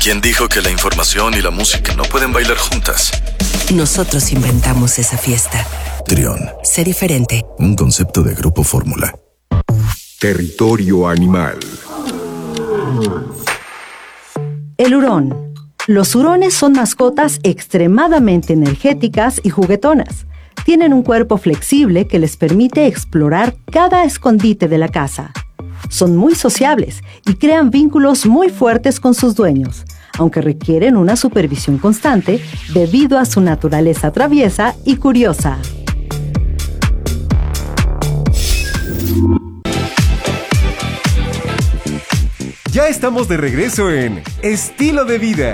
¿Quién dijo que la información y la música no pueden bailar juntas? Nosotros inventamos esa fiesta. Trión. Sé diferente. Un concepto de Grupo Fórmula. Territorio animal. El hurón. Los hurones son mascotas extremadamente energéticas y juguetonas. Tienen un cuerpo flexible que les permite explorar cada escondite de la casa. Son muy sociables y crean vínculos muy fuertes con sus dueños, aunque requieren una supervisión constante debido a su naturaleza traviesa y curiosa. Ya estamos de regreso en Estilo de Vida.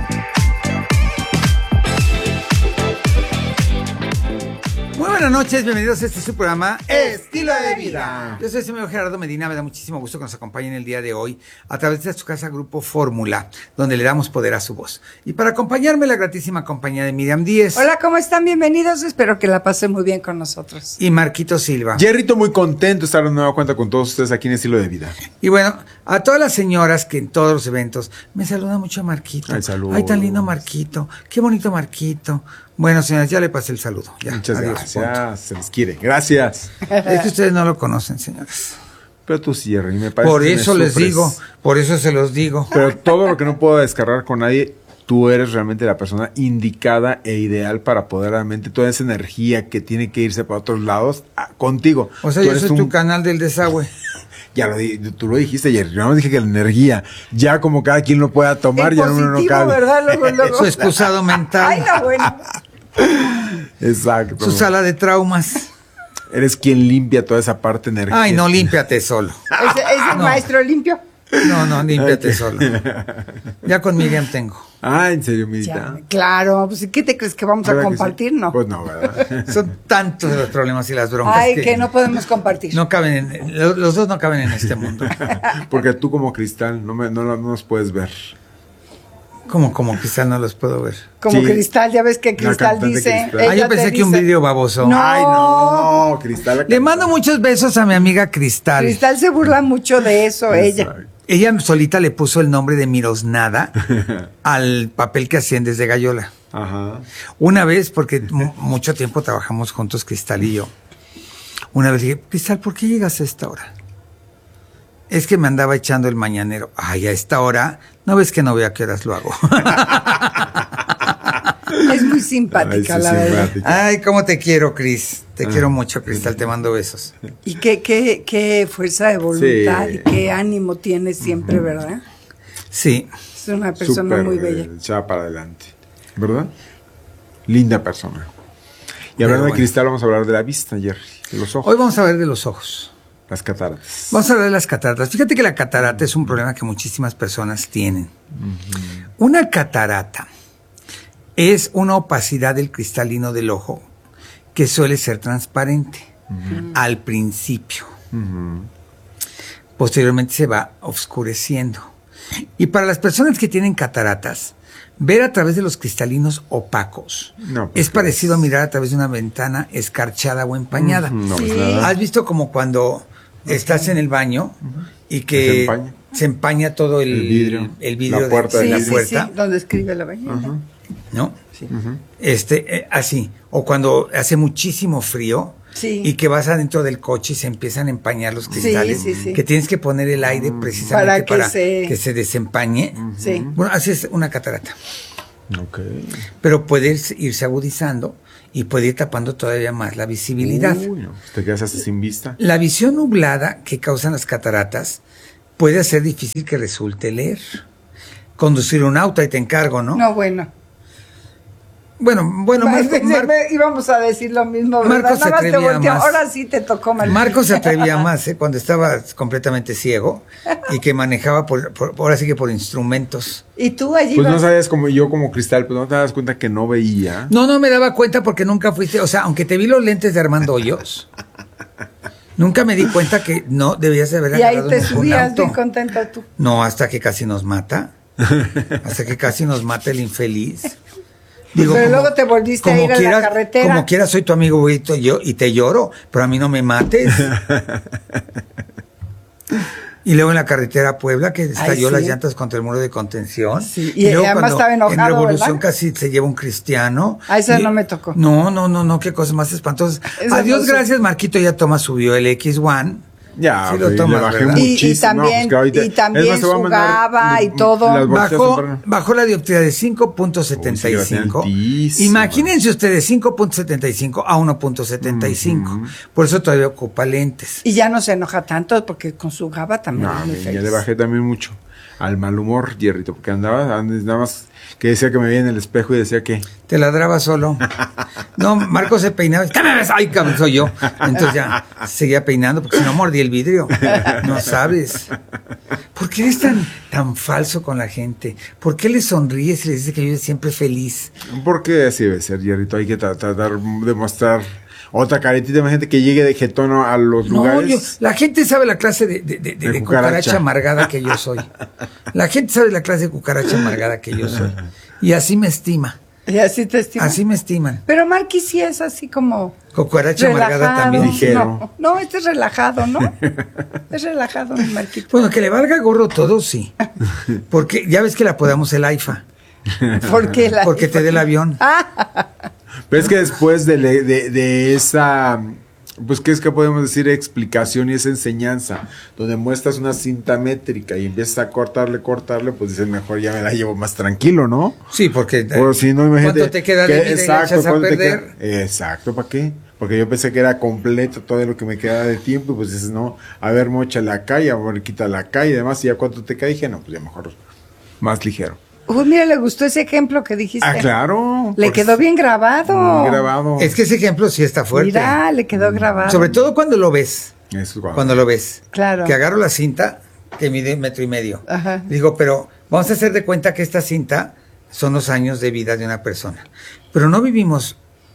Muy buenas noches, bienvenidos a este su programa Estilo de Vida. Yo soy el señor Gerardo Medina, me da muchísimo gusto que nos acompañen el día de hoy a través de su casa Grupo Fórmula, donde le damos poder a su voz. Y para acompañarme la gratísima compañía de Miriam Díez. Hola, ¿cómo están? Bienvenidos, espero que la pasen muy bien con nosotros. Y Marquito Silva. Jerrito, muy contento de estar de nueva cuenta con todos ustedes aquí en Estilo de Vida. Y bueno, a todas las señoras que en todos los eventos me saluda mucho a Marquito. Ay, saludos. Ay, tan lindo Marquito, qué bonito Marquito. Bueno, señoras, ya le pasé el saludo. Ya, muchas adiós, gracias, punto. se les quiere, gracias. Es que ustedes no lo conocen, señoras. Pero tú sí, Jerry, me parece Por que eso me les sufres. digo, por eso se los digo. Pero todo lo que no puedo descargar con nadie, tú eres realmente la persona indicada e ideal para poder realmente toda esa energía que tiene que irse para otros lados, contigo. O sea, Tú yo eres soy tu canal del desagüe. Ya tú lo dijiste, Jerry. Yo no dije que la energía, ya como cada quien lo pueda tomar, El ya uno no positivo, cabe. ¿verdad? Luego. Su excusado mental. Ay, no, bueno. Exacto. Su sala de traumas. Eres quien limpia toda esa parte energética. Ay, no, límpiate solo. ¿Es el maestro limpio? No, límpiate solo. Ya con Miriam tengo. Ah, ¿en serio, Mirita? Ya, claro, pues ¿qué te crees que vamos a ¿Verdad que compartir? sí? No. Pues no, ¿verdad? Son tantos los problemas y las broncas. Ay, que no podemos compartir. No caben los dos no caben en este mundo. Porque tú como Cristal no nos puedes ver. Como Cristal no los puedo ver. Como Sí. Cristal, ya ves que La Cristal cantante dice. Cristal. ella Yo pensé te que un dice- vidrio baboso. No. Ay, no, Cristal. Le mando muchos besos a mi amiga Cristal. Cristal se burla mucho de eso, ella. Exacto. Ella solita le puso el nombre de Mirosnada al papel que hacían desde Gallola. Ajá. Una vez, porque mucho tiempo trabajamos juntos, Cristal y yo. Una vez dije, Cristal, ¿por qué llegas a esta hora? Es que me andaba echando el mañanero. Ay, a esta hora, ¿no ves que no veo a qué horas lo hago? Es muy simpática, Ay, sí, la verdad. simpática. Ay, cómo te quiero, Cris. Te quiero mucho, Cristal, te mando besos. Y qué fuerza de voluntad Sí. y qué ánimo tiene siempre, ¿verdad? Sí. Es una persona Súper, muy bella. echada para adelante. ¿Verdad? Linda persona. Y hablando Pero de bueno. Cristal, vamos a hablar de la vista, Jerry. De los ojos. Hoy vamos a ver de los ojos. Las cataratas. Vamos a hablar de las cataratas. Fíjate que la catarata es un problema que muchísimas personas tienen. Una catarata es una opacidad del cristalino del ojo que suele ser transparente al principio. Posteriormente se va oscureciendo. Y para las personas que tienen cataratas, ver a través de los cristalinos opacos No, pues, es parecido a mirar a través de una ventana escarchada o empañada. No, pues Sí. nada. ¿Has visto como cuando estás en el baño y que se empaña todo el vidrio la puerta de del la vidrio. puerta? Sí, donde escribe la ballena. ¿No? Así. O cuando hace muchísimo frío Sí. y que vas adentro del coche y se empiezan a empañar los cristales, sí. que tienes que poner el aire precisamente para que se desempañe. Sí. Bueno, así es una catarata. Ok. Pero puede irse agudizando y puede ir tapando todavía más la visibilidad. Uy, no, te quedas hasta sin vista. La visión nublada que causan las cataratas puede hacer difícil que resulte leer. Conducir un auto, ahí te encargo, ¿no? No, bueno. Bueno, íbamos a decir lo mismo, ¿verdad? Marcos se Nada más te atrevía volteó. más. Ahora sí te tocó mal. Marcos se atrevía más, cuando estaba completamente ciego y que manejaba ahora sí que por instrumentos. Y tú allí Pues no vas- sabías como yo como Cristal, pues no te das cuenta que no veía. No me daba cuenta porque nunca fuiste, o sea, aunque te vi los lentes de Armando Hoyos, nunca me di cuenta que no debías de haber Y ahí agarrado te ningún subías auto. bien contenta tú. No, hasta que casi nos mata. Hasta que casi nos mata el infeliz. Digo, Pero luego te volviste a ir a la carretera. Como quiera, soy tu amigo y te lloro, pero a mí no me mates. Y luego en la carretera a Puebla, que estalló sí. las llantas contra el muro de contención. Sí, y luego además cuando estaba enojado, en Revolución ¿verdad? casi se lleva un cristiano. A esa no me tocó. No, qué cosas más espantosas. Esa Adiós, no sé. gracias, Marquito ya subió el X1. Ya, Sí lo pues, le tomas, bajé ¿verdad? muchísimo. Y también, pues, que ahorita- y también es más, te voy a mandar jugaba y todo. las bolsas Bajó la dioptría de Uy, sí, 5.75. altísima. Imagínense ustedes 5.75 a 1.75. Por eso todavía ocupa lentes. Y ya no se enoja tanto porque con su GABA también No, es muy ya feliz. le bajé también mucho al mal humor, Jerrito, porque andaba nada más que decía que me veía en el espejo y decía que Te ladraba solo. No, Marco se peinaba. ¿Qué me ves? Ay, cabrón, soy yo. Entonces ya seguía peinando porque si no mordía el vidrio. No sabes. ¿Por qué eres tan falso con la gente? ¿Por qué le sonríes y le dices que vives siempre feliz? porque así debe ser, Jerrito, hay que tratar de mostrar otra caretita de gente que llegue de jetono a los No, lugares. la gente sabe la clase de cucaracha amargada que yo soy. La gente sabe la clase de cucaracha amargada que yo soy. Y así me estima. Y así te estimas. Así me estiman. Pero Marquis sí es así como Cucaracha amargada también. Ligero. No, este es relajado, ¿no? Es relajado, mi Marquito. Bueno, que le valga gorro todo, sí. Porque ya ves que le apodamos el AIFA. Porque Porque te dé el avión. Pero es que después de esa, pues, ¿qué es que podemos decir? Explicación y esa enseñanza, donde muestras una cinta métrica y empiezas a cortarle, pues dices, mejor ya me la llevo más tranquilo, ¿no? Sí, porque Por si no, imagínate. ¿cuánto te queda de vida y la echas a ¿cuánto te perder? queda? Exacto, ¿para qué? Porque yo pensé que era completo todo lo que me quedaba de tiempo, y pues dices, no, a ver, móchale acá y a ver, quítala acá y demás, y ya cuánto te queda, dije, no, pues ya mejor, más ligero. Uy, mira, le gustó ese ejemplo que dijiste. Ah, claro. Le porque quedó bien grabado. muy grabado. Es que ese ejemplo sí está fuerte. Mira, le quedó grabado. Sobre todo cuando lo ves. Eso es Cuando lo ves. Claro. Que agarro la cinta que mide 1.5 metros. Ajá. Digo, pero vamos a hacer de cuenta que esta cinta son los años de vida de una persona. Pero no vivimos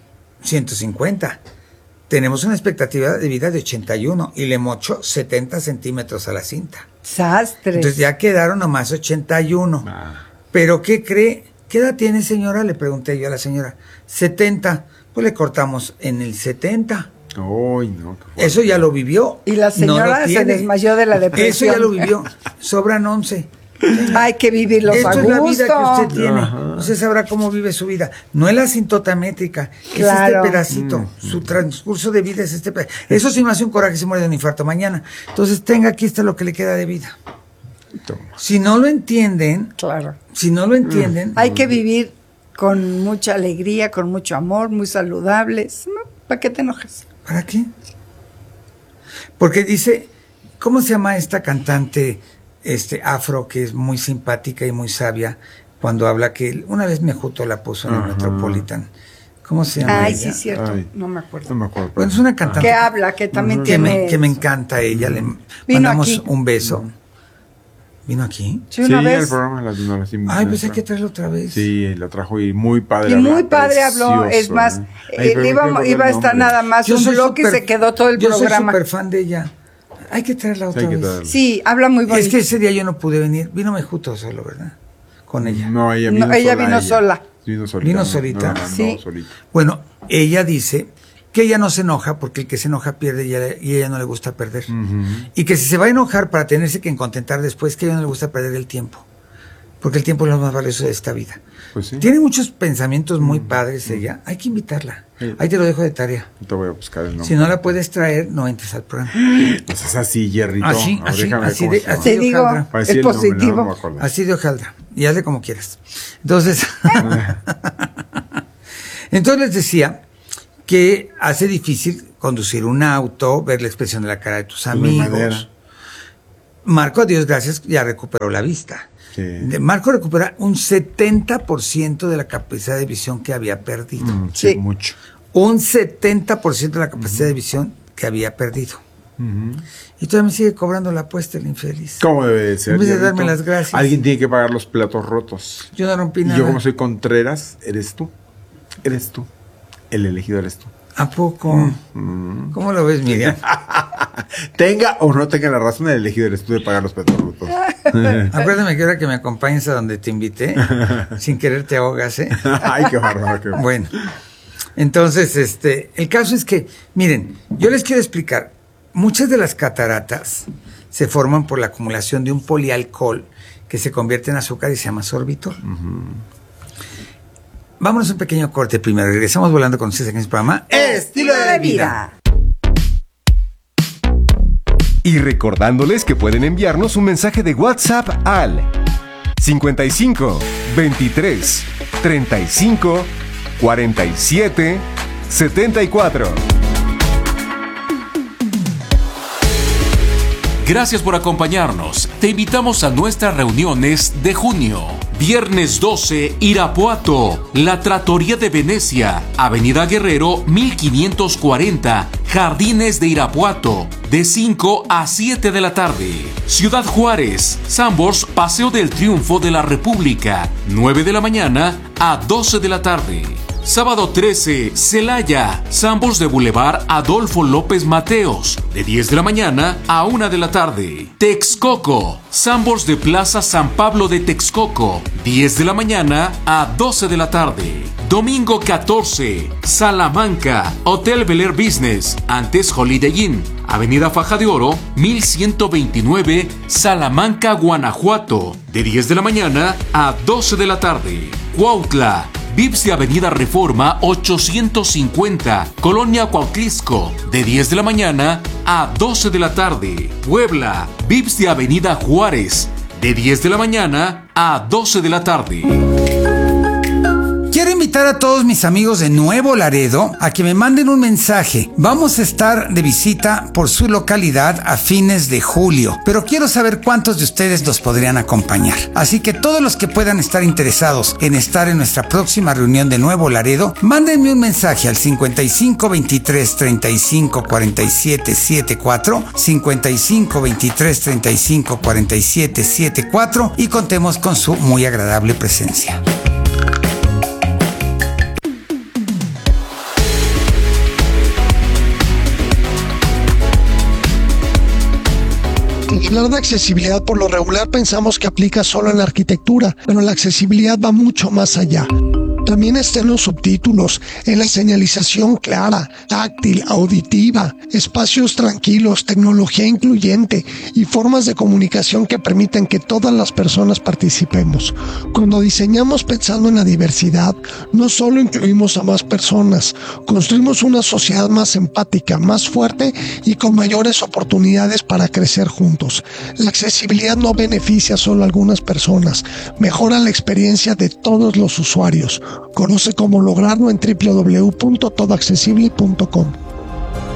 150. Tenemos una expectativa de vida de 81 y le mocho 70 centímetros a la cinta. Sastres. Entonces ya quedaron nomás 81. Ah. ¿Pero qué cree? ¿Qué edad tiene, señora? Le pregunté yo a la señora. 70. Pues le cortamos en el 70. Uy, no. qué fuerte. Eso ya lo vivió. Y la señora No lo se tiene. desmayó de la depresión. Eso ya lo vivió. Sobran 11. Hay que vivirlos Esto a es la gusto. vida que usted tiene. Ajá. Usted sabrá cómo vive su vida. No es la asintota métrica, Claro. es este pedacito. Su transcurso de vida es este pedacito. Eso sí me hace un coraje, se muere de un infarto mañana. Entonces, tenga, aquí está lo que le queda de vida. Si no lo entienden, Claro. Mm. Hay que vivir con mucha alegría, con mucho amor, muy saludables. ¿No? ¿Para qué te enojas? ¿Para qué? Porque dice, ¿cómo se llama esta cantante afro que es muy simpática y muy sabia cuando habla que una vez Mejuto la puso en el Metropolitan? ¿Cómo se llama Ay, ella? sí, es cierto. Ay. No me acuerdo. No me acuerdo. Bueno, es una cantante Que habla, que también que me tiene... encanta ella. Le Vino mandamos aquí. un beso. ¿Vino aquí? Sí, una sí, vez. el programa Ay, pues hay que traerlo otra vez. Sí, la trajo y muy padre. Y habla, muy padre habló, precioso, es más, ¿eh? Ay, pero iba no me a acuerdo estar el nada nombre. más un bloque y se quedó todo el Yo programa. soy súper fan de ella. Hay que traerla otra Hay que vez. traerla. Sí, habla muy bonito. Es que ese día yo no pude venir. Vino Mejuto solo, ¿verdad? Con ella. No, ella No, vino ella sola. vino sola. Vino solita. Vino no, solita. no, Sí. solita. Bueno, ella dice que ella no se enoja porque el que se enoja pierde y a ella no le gusta perder. Y que si se va a enojar para tenerse que contentar después, que a ella no le gusta perder el tiempo. Porque el tiempo es lo más valioso de esta vida. Pues sí. Tiene muchos pensamientos muy padres ella. Hay que invitarla. Sí. Ahí te lo dejo de tarea. Te voy a buscar el nombre. Si no la puedes traer, no entres al programa. Pues es así, Jerrito. Así, A ver, así, déjame ver así cómo de- se llama. así Te digo, hojaldra. Para es decir el nombre, positivo. no me acuerdo. Así de hojaldra. Y hazle como quieras. Entonces, entonces les decía que hace difícil conducir un auto, ver la expresión de la cara de tus amigos. madera. Marco, a Dios gracias, ya recuperó la vista. Sí. Marco recupera un 70% de la capacidad de visión que había perdido. Sí, Sí. mucho. Un 70% de la capacidad de visión que había perdido. Y todavía me sigue cobrando la apuesta el infeliz. ¿Cómo debe de ser? En vez de Jerrito? darme las gracias. Alguien tiene que pagar los platos rotos. Yo no rompí Y nada. yo, como soy Contreras, eres tú. Eres tú. El elegido eres tú. ¿A poco? ¿Cómo lo ves, Miriam? Tenga o no tenga la razón, el elegido eres tú de pagar los platos rotos. Acuérdame que ahora que me acompañes a donde te invité, sin querer te ahogas, ¿eh? Ay, qué bárbaro. Qué bárbaro. Bueno, entonces, el caso es que, miren, yo les quiero explicar, muchas de las cataratas se forman por la acumulación de un polialcohol que se convierte en azúcar y se llama sorbitol. Vámonos a un pequeño corte primero. Regresamos volando con ustedes en este programa Estilo de Vida. Y recordándoles que pueden enviarnos un mensaje de WhatsApp al 55 23 35 47 74. Gracias por acompañarnos. Te invitamos a nuestras reuniones de junio. Viernes 12, Irapuato, La Trattoria de Venecia, Avenida Guerrero 1540, Jardines de Irapuato, de 5 a 7 de la tarde. Ciudad Juárez, Sambors, Paseo del Triunfo de la República, 9 de la mañana a 12 de la tarde. Sábado 13, Celaya, Sambors de Boulevard Adolfo López Mateos, de 10 de la mañana a 1 de la tarde. Texcoco, Sambors de Plaza San Pablo de Texcoco, 10 de la mañana a 12 de la tarde. Domingo 14, Salamanca, Hotel Bel Air Business, antes Holiday Inn, Avenida Faja de Oro, 1129, Salamanca, Guanajuato, de 10 de la mañana a 12 de la tarde. Cuautla, Vips de Avenida Reforma 850, Colonia Cuautlisco, de 10 de la mañana a 12 de la tarde. Puebla, Vips de Avenida Juárez, de 10 de la mañana a 12 de la tarde. Quiero invitar a todos mis amigos de Nuevo Laredo a que me manden un mensaje. Vamos a estar de visita por su localidad a fines de julio, pero quiero saber cuántos de ustedes nos podrían acompañar. Así que todos los que puedan estar interesados en estar en nuestra próxima reunión de Nuevo Laredo, mándenme un mensaje al 55 23 35 47 74, 55 23 35 47 74 y contemos con su muy agradable presencia. Hablar de accesibilidad por lo regular pensamos que aplica solo en la arquitectura, pero la accesibilidad va mucho más allá. También está en los subtítulos, en la señalización clara, táctil, auditiva, espacios tranquilos, tecnología incluyente y formas de comunicación que permiten que todas las personas participemos. Cuando diseñamos pensando en la diversidad, no solo incluimos a más personas, construimos una sociedad más empática, más fuerte y con mayores oportunidades para crecer juntos. La accesibilidad no beneficia solo a algunas personas, mejora la experiencia de todos los usuarios. Conoce cómo lograrlo en www.todoaccesible.com.